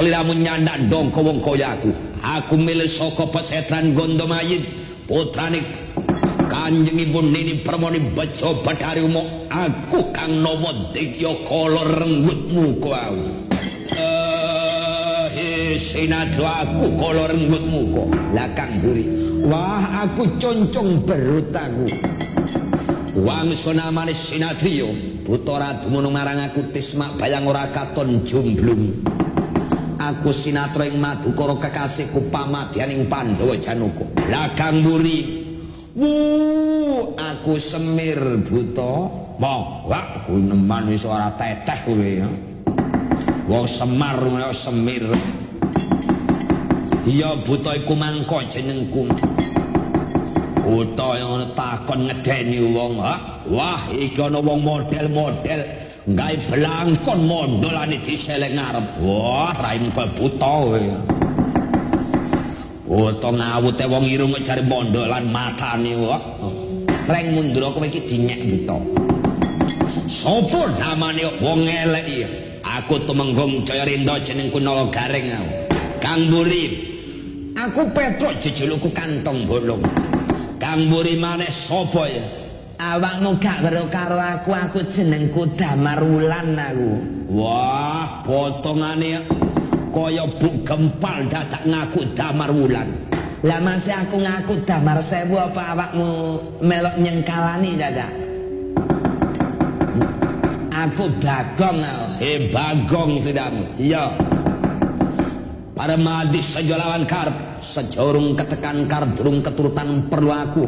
sliramu nyandak dongko wong koyaku. Aku milih saka pesetran Gondomayit putrane Kanjeng Ibu Nini Permoni Bejo Bathari Umo. Aku Kang Nomo Dikya kala renggutmu kau. Sinadra aku kala renggutmu kok. Lah Kang Buri, wah aku concong berut aku. Wangsa namane Sinadriya, Buta dumunung marang aku Tismak bayang ora katon jumblung. Aku Sinatra ing Madukara kekasihku pamadyaning Pandhawa Janaka. Lah Kang Buri, aku Semir Buta. Wah, aku neman wis ora teteh kowe ya. Wong Semar ya Semir. Iya Buta iku mangko jenengku. Buta yang takon ngedeni wong. Wah, iki ana wong model-model gawe blangkon mondolane diseleng ngarep. Wah, raine kowe Buta kowe. Buta ngawute wong irung kok jare mondolan matane kok. Reng mundura kowe iki dinyek Buta. Sopo namane wong elek iki? Aku Tumenggong Jayarindra jenengku Nala Garing aku. Kang Buri, aku Petruk jejulukku Kantong Bolong. Kang Buri maneh sapa ya? Awakmu gak weruh karo aku jenengku Damar Wulan aku. Wah, potongane kaya buk gempal dadak ngaku Damar Wulan. Lah masih aku ngaku Damar Sewu apa awakmu melok nyengkalani dadak? Aku Bagong aku. Bagong sedamu. Iya. Para madis saja lawan karep, sejurung ketekan karep durung keturutan perlu aku.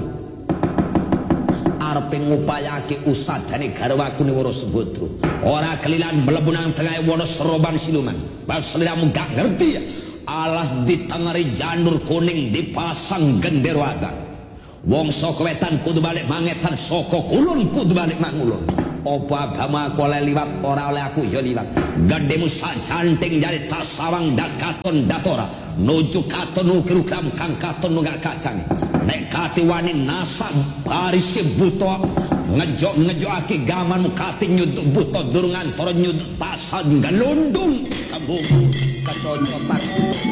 Arep ngupayake usadane garwaku Niwara Sembadra. Ora kelilan mlebu nang tengah wana seroban siluman. Bas sliramu gak ngerti ya. Alas ditengeri janur kuning dipasang gendero agang. Wong saka wetan kudu balik mangetan, saka kulon kudu balik mangulon. Apa agama aku oleh liwat, ora oleh aku ya liwat. Gedemu sajanting jari tasawang dak katon datora. Nuju katon ukirugram kang katon nunggak kacang. Nek kati wani nasab barisi Buta ngejok-ngejokake gamanmu kati nyuduk Buta durung antara nyuduk tasan galundung kembung kecocokan.